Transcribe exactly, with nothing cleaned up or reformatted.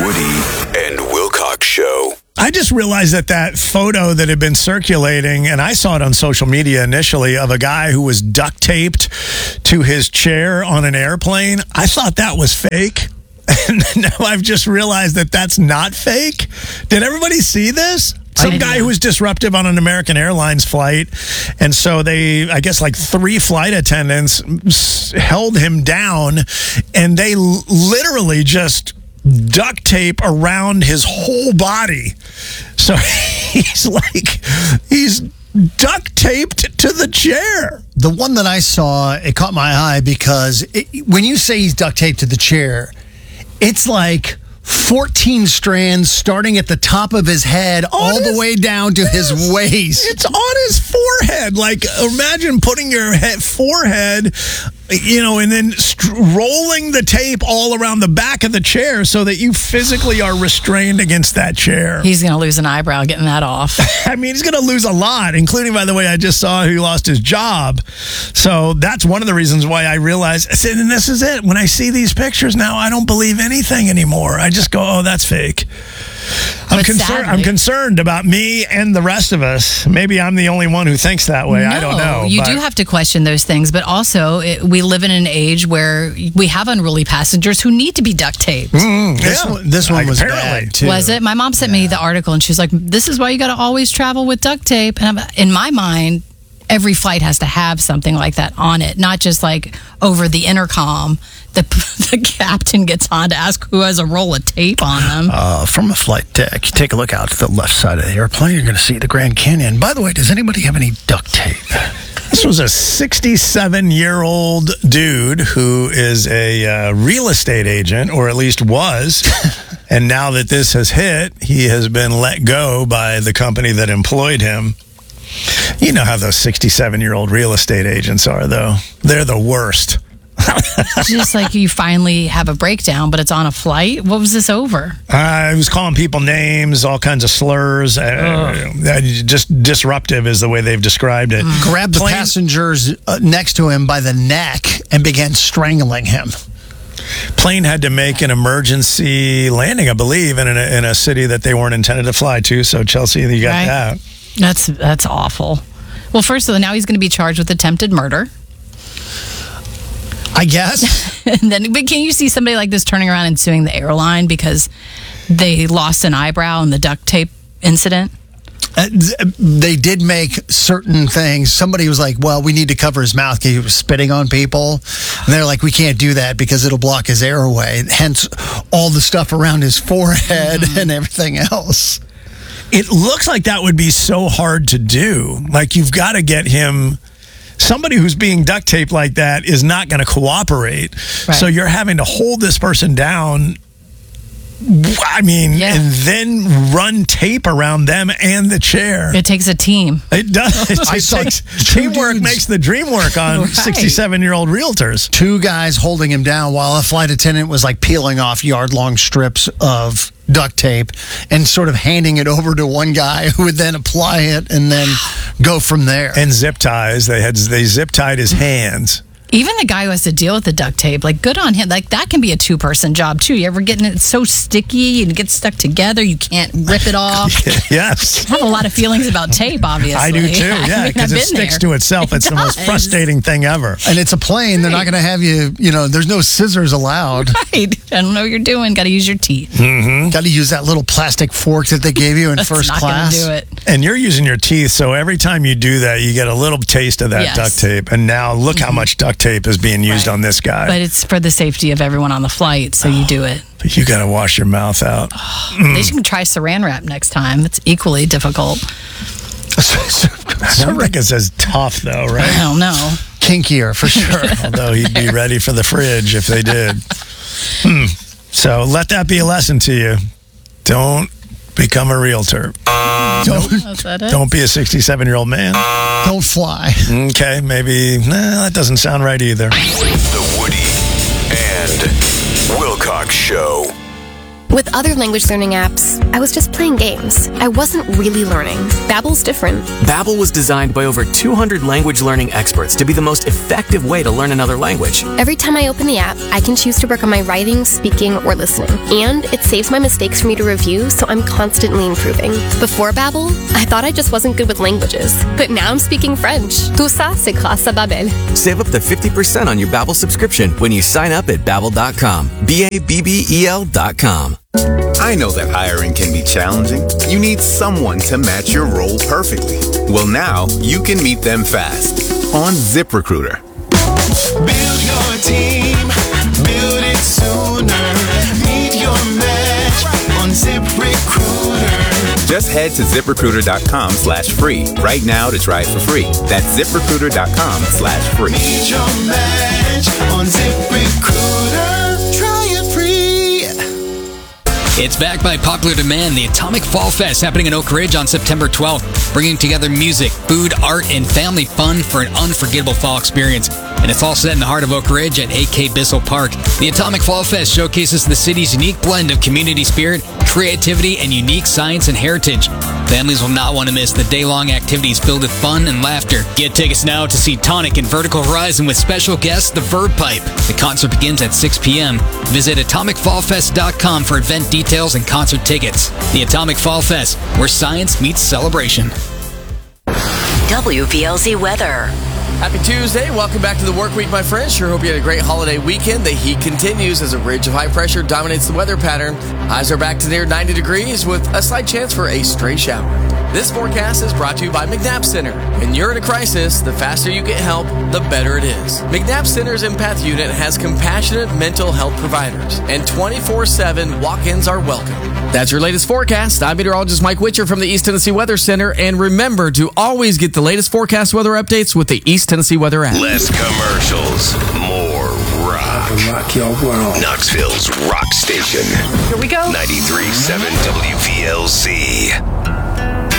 Woody and Wilcox Show. I just realized that that photo that had been circulating, and I saw it on social media initially, of a guy who was duct taped to his chair on an airplane. I thought that was fake. And now I've just realized that that's not fake. Did everybody see this? Some guy who was disruptive on an American Airlines flight. And so they, I guess like three flight attendants held him down, and they l- literally just duct tape around his whole body. So he's like, he's duct taped to the chair. The one that I saw, it caught my eye because it, when you say he's duct taped to the chair, it's like fourteen strands starting at the top of his head all his, the way down to yes, his waist. It's on his forehead. Like, imagine putting your head, forehead, you know, and then st- rolling the tape all around the back of the chair so that you physically are restrained against that chair. He's going to lose an eyebrow getting that off. I mean, he's going to lose a lot, including, by the way, I just saw he lost his job. So that's one of the reasons why I realized, I said, and this is it. When I see these pictures now, I don't believe anything anymore. I just go, oh, that's fake. I'm But concerned. sadly- I'm concerned about me and the rest of us. Maybe I'm the only one who thinks that way. No, I don't know. you but- do have to question those things, but also it, we live in an age where we have unruly passengers who need to be duct taped. Mm, This yeah. one, this one Like, was apparently. bad, too. Was it? My mom sent me the article, and she was like, "This is why you got to always travel with duct tape." And I'm, in my mind, every flight has to have something like that on it, not just like over the intercom. The the captain gets on to ask who has a roll of tape on them. Uh, from a flight deck, you take a look out to the left side of the airplane, you're going to see the Grand Canyon. By the way, does anybody have any duct tape? This was a sixty-seven-year-old dude who is a uh, real estate agent, or at least was. And now that this has hit, he has been let go by the company that employed him. You know how those sixty-seven-year-old real estate agents are, though. They're the worst. Just like you finally have a breakdown, but it's on a flight. What was this over? Uh, he was calling people names, all kinds of slurs. Uh, uh, just disruptive is the way they've described it. Grabbed the Plane- passengers uh, next to him by the neck and began strangling him. Plane had to make an emergency landing, I believe, in a, in a city that they weren't intended to fly to. So, Chelsea, you got Right. that. That's that's awful. Well, first of all, now he's going to be charged with attempted murder. I guess. And then, but can you see somebody like this turning around and suing the airline because they lost an eyebrow in the duct tape incident? Uh, they did make certain things. Somebody was like, well, we need to cover his mouth because he was spitting on people. And they're like, we can't do that because it'll block his airway. Hence, all the stuff around his forehead mm-hmm. and everything else. It looks like that would be so hard to do. Like, you've got to get him... Somebody who's being duct taped like that is not going to cooperate. Right. So you're having to hold this person down, I mean, yeah. and then run tape around them and the chair. It takes a team. It does. It I saw takes, teamwork dudes. makes the dream work on Right. sixty-seven-year-old realtors. Two guys holding him down while a flight attendant was like peeling off yard-long strips of duct tape and sort of handing it over to one guy who would then apply it and then go from there. And zip ties. They had they zip tied his hands. Even the guy who has to deal with the duct tape, like, good on him. Like, that can be a two-person job, too. You ever getting it so sticky and it gets stuck together, you can't rip it off? Yes. I have a lot of feelings about tape, obviously. I do, too, yeah, because I mean, it I've been sticks there. to itself. It's It the most does. frustrating thing ever. And it's a plane. They're not going to have you, you know, there's no scissors allowed. Right. I don't know what you're doing. Got to use your teeth. Mm-hmm. Got to use that little plastic fork that they gave you in That's first not class. gonna do it. And you're using your teeth, so every time you do that, you get a little taste of that Yes. duct tape. And now look how much duct tape is being used Right. on this guy. But it's for the safety of everyone on the flight, so you do it. But you got to wash your mouth out. They should try saran wrap next time. It's equally difficult. I don't think it's as tough, though, I right? don't know. Kinkier, for sure. Although he'd be ready for the fridge if they did. Hmm. So let that be a lesson to you. Don't become a realtor. Don't, Is that it? don't be a sixty-seven-year-old man. Don't fly. Okay, maybe nah, that doesn't sound right either. The Woody and Wilcox Show. With other language learning apps, I was just playing games. I wasn't really learning. Babbel's different. Babbel was designed by over two hundred language learning experts to be the most effective way to learn another language. Every time I open the app, I can choose to work on my writing, speaking, or listening. And it saves my mistakes for me to review, so I'm constantly improving. Before Babbel, I thought I just wasn't good with languages. But now I'm speaking French. Tout ça, c'est grâce à Babbel. Save up to fifty percent on your Babbel subscription when you sign up at babbel dot com. B A B B E L dot com. I know that hiring can be challenging. You need someone to match your role perfectly. Well, now you can meet them fast on ZipRecruiter. Build your team, build it sooner. Meet your match on ZipRecruiter. Just head to ZipRecruiter.com slash free right now to try it for free. That's ZipRecruiter.com slash free. Meet your match on ZipRecruiter. Try it free. It's backed by popular demand, the Atomic Fall Fest happening in Oak Ridge on September twelfth, bringing together music, food, art, and family fun for an unforgettable fall experience. And it's all set in the heart of Oak Ridge at A K Bissell Park. The Atomic Fall Fest showcases the city's unique blend of community spirit, creativity, and unique science and heritage. Families will not want to miss the day-long activities filled with fun and laughter. Get tickets now to see Tonic and Vertical Horizon with special guest The Verb Pipe. The concert begins at six p.m. Visit atomic fall fest dot com for event details and concert tickets. The Atomic Fall Fest, where science meets celebration. W P L Z weather. Happy Tuesday. Welcome back to the work week, my friends. Sure hope you had a great holiday weekend. The heat continues as a ridge of high pressure dominates the weather pattern. Highs are back to near ninety degrees with a slight chance for a stray shower. This forecast is brought to you by McNabb Center. When you're in a crisis, the faster you get help, the better it is. McNabb Center's Empath Unit has compassionate mental health providers, and twenty-four seven walk-ins are welcome. That's your latest forecast. I'm meteorologist Mike Witcher from the East Tennessee Weather Center, and remember to always get the latest forecast weather updates with the East Tennessee Weather app. Less commercials, more rock. Rock your world. Knoxville's rock station. Here we go. ninety-three point seven W P L Z.